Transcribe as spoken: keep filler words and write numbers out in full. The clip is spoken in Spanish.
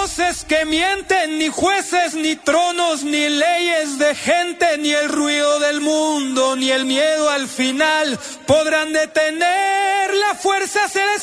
voces que mienten, ni jueces, ni tronos, ni leyes de gente, ni el ruido del mundo, ni el miedo al final podrán detener la fuerza celestial.